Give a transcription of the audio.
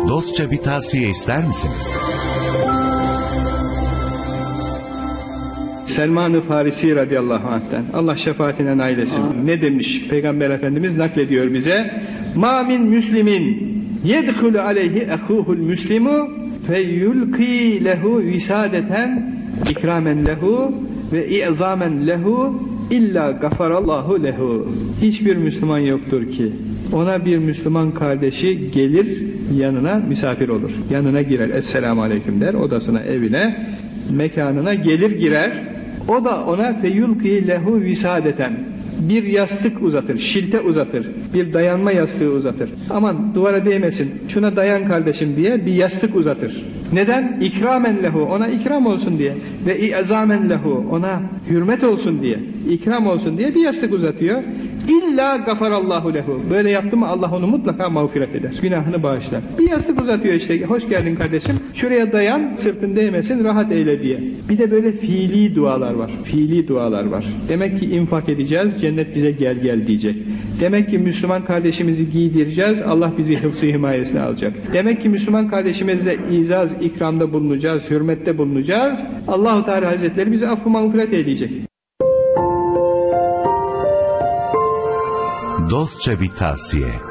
Dostça bir tavsiye ister misiniz? Selman-ı Farisi radıyallahu anh'ten, Allah şefaatine nail etsin. Ne demiş Peygamber Efendimiz naklediyor bize? Ma min müslimin yedhulu aleyhi ehuhul müslimu feyulqi lehu visadeten ikramen lehu ve i'zamen lehu illa gafarallahu lehu. Hiçbir Müslüman yoktur ki ona bir Müslüman kardeşi gelir yanına misafir olur. Yanına girer, esselamu aleyküm der, odasına, evine, mekanına gelir girer. O da ona feyulqi lehu visadeten, bir yastık uzatır, şilte uzatır, bir dayanma yastığı uzatır. Aman duvara değmesin, şuna dayan kardeşim diye bir yastık uzatır. Neden? İkramen lehu, ona ikram olsun diye. Ve i'zamen lehu, ona hürmet olsun diye, ikram olsun diye bir yastık uzatıyor. İlla gafarallahu lehu. Böyle yaptı mı Allah onu mutlaka mağfiret eder. Günahını bağışlar. Bir yastık uzatıyor işte. Hoş geldin kardeşim. Şuraya dayan, sırtın değmesin, rahat eyle diye. Bir de böyle fiili dualar var. Fiili dualar var. Demek ki infak edeceğiz, cennet bize gel gel diyecek. Demek ki Müslüman kardeşimizi giydireceğiz, Allah bizi hıfzı himayesine alacak. Demek ki Müslüman kardeşimize izaz, ikramda bulunacağız, hürmette bulunacağız. Allah-u Teala Hazretleri bizi affı mağfiret edecek. Dostça bir tavsiye.